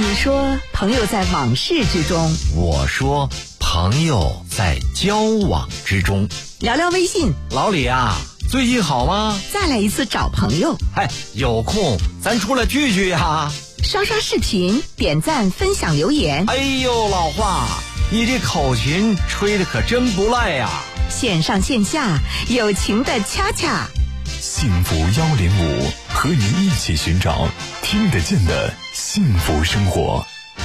你说朋友在往事之中， 我说朋友在交往之中。 聊聊微信。 老李啊，最近好吗？ 再来一次找朋友。 有空咱出来聚聚呀。 刷刷视频，点赞分享留言。 哎呦，老华，你这口琴吹得可真不赖呀。 线上线下友情的恰恰。 幸福105，和您一起寻找听得见的幸福生活。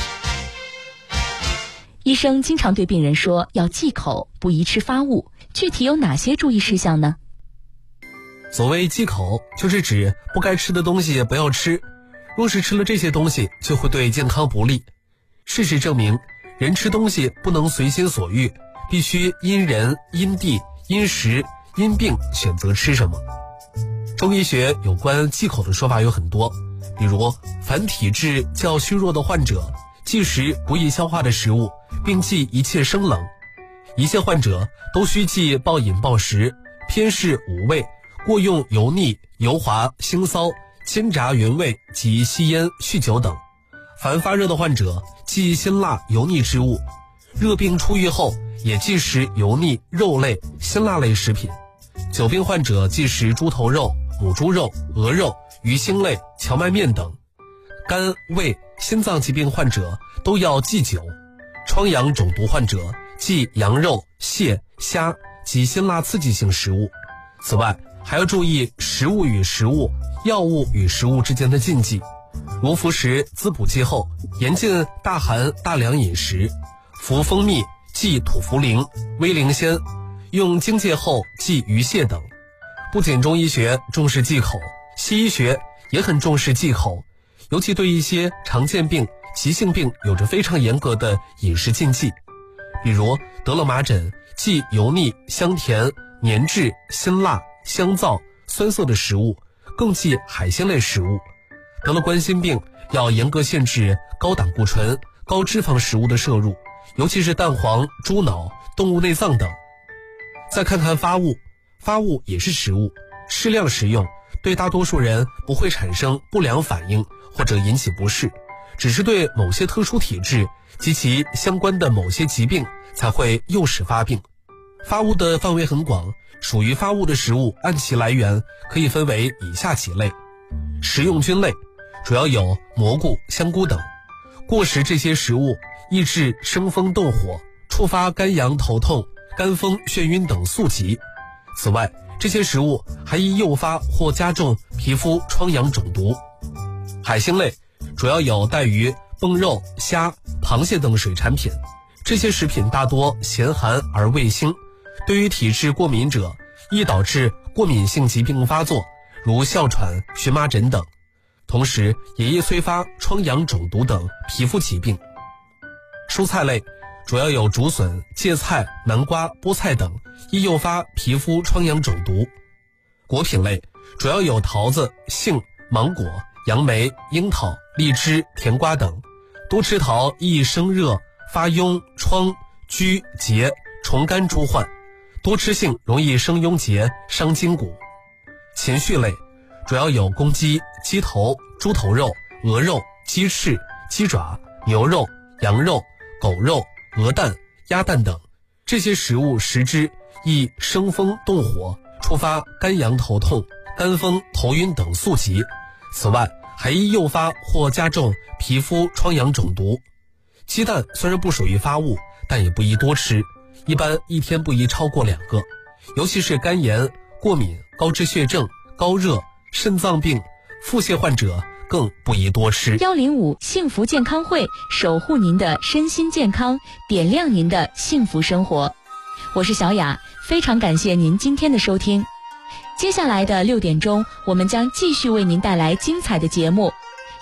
医生经常对病人说要忌口，不宜吃发物，具体有哪些注意事项呢？ 所谓忌口，就是指不该吃的东西不要吃，若是吃了这些东西就会对健康不利。事实证明，人吃东西不能随心所欲，必须因人因地因时因病选择吃什么。中医学有关忌口的说法有很多，比如凡体质较虚弱的患者，忌食不易消化的食物，并忌一切生冷。一切患者都需忌暴饮暴食，偏嗜五味，过用油腻、油滑、腥臊、煎炸原味及吸烟、酗酒等。凡发热的患者，忌辛辣油腻之物。热病初愈后，也忌食油腻、肉类、辛辣类食品。久病患者忌食猪头肉、母猪肉、鹅肉、鱼腥类、荞麦面等。肝、胃、心脏疾病患者都要忌酒。疮疡肿毒患者忌羊肉、蟹、虾及辛辣刺激性食物。此外，还要注意食物与食物、药物与食物之间的禁忌，如服食滋补剂后，严禁大寒大凉饮食；服蜂蜜忌土茯苓、威灵仙；用荆芥后忌鱼蟹等。不仅中医学重视忌口，西医学也很重视忌口，尤其对一些常见病、急性病有着非常严格的饮食禁忌。比如得了麻疹，忌油腻、香甜、粘滞、辛辣、香燥、酸涩的食物，更忌海鲜类食物。得了冠心病，要严格限制高胆固醇、高脂肪食物的摄入，尤其是蛋黄、猪脑、动物内脏等。再看看发物，发物也是食物，适量食用，对大多数人不会产生不良反应或者引起不适，只是对某些特殊体质及其相关的某些疾病才会诱使发病。发物的范围很广，属于发物的食物按其来源可以分为以下几类。食用菌类主要有蘑菇、香菇等，过食这些食物易致生风动火，触发肝阳头痛、肝风眩晕等宿疾。此外，这些食物还易诱发或加重皮肤疮疡肿毒。海鲜类主要有带鱼、蹦肉、虾、螃蟹等水产品，这些食品大多咸寒而味腥，对于体质过敏者易导致过敏性疾病发作，如哮喘、荨麻疹等，同时也易催发疮疡肿毒等皮肤疾病。蔬菜类主要有竹笋、芥菜、南瓜、菠菜等，易诱发皮肤疮疡肿毒。果品类主要有桃子、杏、芒果、杨梅、樱桃、荔枝、甜瓜等，多吃桃易生热、发痈、疮、疽、结、虫干诸患，多吃杏容易生痈结、伤筋骨。禽畜类主要有公鸡、鸡头、猪头肉、鹅肉、鸡翅、鸡爪、牛肉、羊肉、狗肉、鹅蛋、鸭蛋等，这些食物食之易生风动火，触发肝阳头痛、肝风头晕等宿疾。此外，还易诱发或加重皮肤疮疡肿毒。鸡蛋虽然不属于发物，但也不宜多吃，一般一天不宜超过2个，尤其是肝炎、过敏、高脂血症、高热、肾脏病、腹泻患者更不宜多吃。 105幸福健康会，守护您的身心健康，点亮您的幸福生活。我是小雅，非常感谢您今天的收听。接下来的6点钟，我们将继续为您带来精彩的节目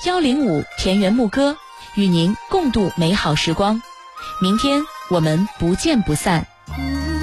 105田园牧歌，与您共度美好时光。明天我们不见不散。